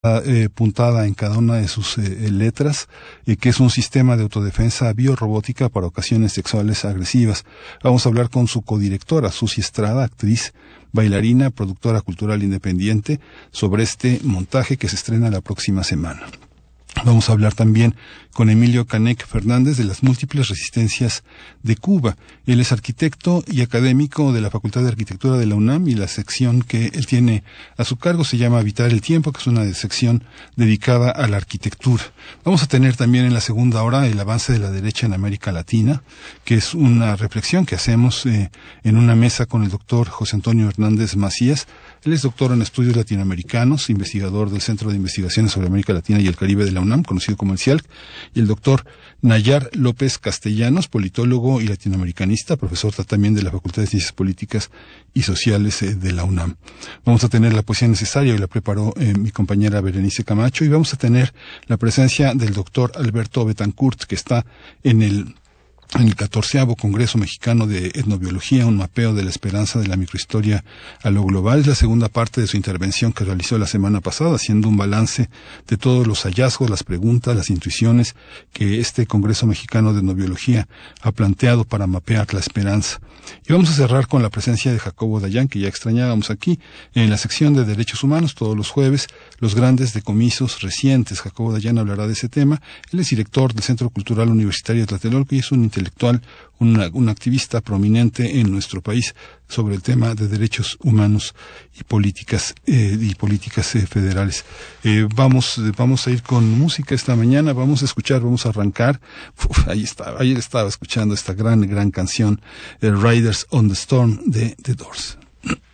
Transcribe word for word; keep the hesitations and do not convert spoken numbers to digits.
Eh, puntada en cada una de sus eh, letras, eh, que es un sistema de autodefensa biorrobótica para ocasiones sexuales agresivas. Vamos a hablar con su codirectora, Susi Estrada, actriz, bailarina, productora cultural independiente, sobre este montaje que se estrena la próxima semana. Vamos a hablar también con Emilio Canek Fernández de las múltiples resistencias de Cuba. Él es arquitecto y académico de la Facultad de Arquitectura de la UNAM, y la sección que él tiene a su cargo se llama Habitar el Tiempo, que es una sección dedicada a la arquitectura. Vamos a tener también en la segunda hora el avance de la derecha en América Latina, que es una reflexión que hacemos eh, en una mesa con el doctor José Antonio Hernández Macías. Él es doctor en estudios latinoamericanos, investigador del Centro de Investigaciones sobre América Latina y el Caribe de la UNAM, conocido como el CIALC, y el doctor Nayar López Castellanos, politólogo y latinoamericanista, profesor también de la Facultad de Ciencias Políticas y Sociales eh, de la UNAM. Vamos a tener la poesía necesaria, y la preparó eh, mi compañera Berenice Camacho, y vamos a tener la presencia del doctor Alberto Betancourt, que está en el en el catorceavo Congreso Mexicano de Etnobiología, un mapeo de la esperanza de la microhistoria a lo global. Es la segunda parte de su intervención que realizó la semana pasada, haciendo un balance de todos los hallazgos, las preguntas, las intuiciones que este Congreso Mexicano de Etnobiología ha planteado para mapear la esperanza. Y vamos a cerrar con la presencia de Jacobo Dayan, que ya extrañábamos aquí, en la sección de Derechos Humanos, todos los jueves, los grandes decomisos recientes. Jacobo Dayan hablará de ese tema. Él es director del Centro Cultural Universitario de Tlatelolco y es un intelectual, una, un activista prominente en nuestro país sobre el tema de derechos humanos y políticas eh, y políticas eh, federales. Eh, vamos, vamos a ir con música esta mañana. Vamos a escuchar, vamos a arrancar. Uf, ahí estaba, ayer estaba escuchando esta gran, gran canción, eh, Riders on the Storm de The Doors.